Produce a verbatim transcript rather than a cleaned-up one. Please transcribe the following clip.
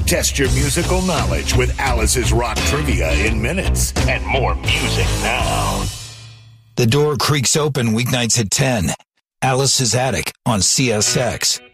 Test your musical knowledge with Alice's Rock Trivia in minutes. And more music now. The door creaks open weeknights at ten. Alice's Attic on C S X.